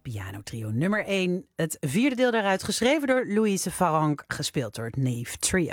pianotrio nummer 1. Het vierde deel daaruit geschreven door Louise Farrenc, gespeeld door het Neve Trio.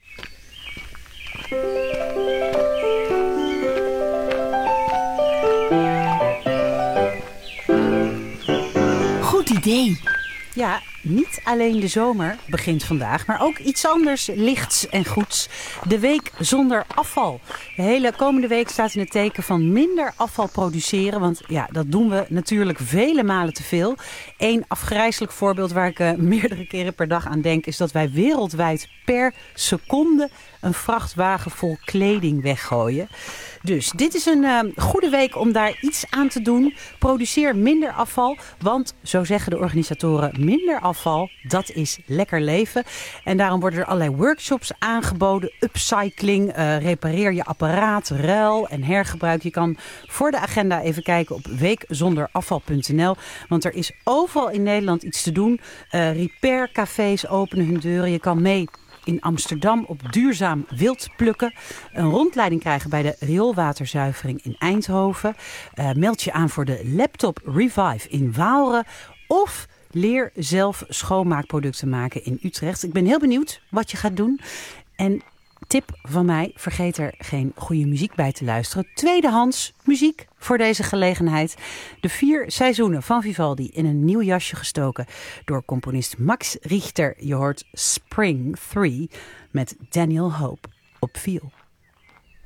Goed idee. Ja, niet alleen de zomer begint vandaag, maar ook iets anders lichts en goeds. De week zonder afval. De hele komende week staat in het teken van minder afval produceren. Want ja, dat doen we natuurlijk vele malen te veel. Eén afgrijselijk voorbeeld waar ik meerdere keren per dag aan denk, is dat wij wereldwijd per seconde een vrachtwagen vol kleding weggooien. Dus dit is een goede week om daar iets aan te doen. Produceer minder afval, want zo zeggen de organisatoren, minder afval, dat is lekker leven. En daarom worden er allerlei workshops aangeboden. Upcycling, repareer je apparaat, ruil en hergebruik. Je kan voor de agenda even kijken op weekzonderafval.nl. Want er is overal in Nederland iets te doen. Repaircafés openen hun deuren. Je kan mee in Amsterdam op duurzaam wild plukken. Een rondleiding krijgen bij de rioolwaterzuivering in Eindhoven. Meld je aan voor de Laptop Revive in Waalre. Of leer zelf schoonmaakproducten maken in Utrecht. Ik ben heel benieuwd wat je gaat doen. En tip van mij, vergeet er geen goede muziek bij te luisteren. Tweedehands muziek voor deze gelegenheid. De 4 seizoenen van Vivaldi in een nieuw jasje gestoken door componist Max Richter. Je hoort Spring 3 met Daniel Hope op viool.